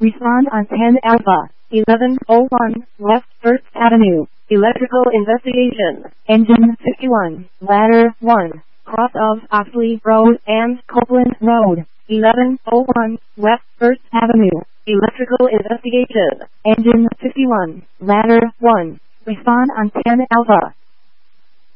Respond on 10 Alpha, 1101, West 1st Avenue, electrical investigation, engine 51, ladder 1, cross of Oxley Road and Copeland Road, 1101, West 1st Avenue, electrical investigation, engine 51, ladder 1. Respond on 10 Alpha.